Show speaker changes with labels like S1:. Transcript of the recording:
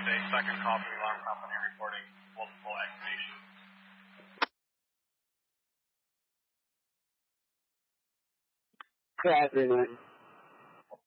S1: Tuesday, second call from the alarm company reporting multiple activations.
S2: Good afternoon.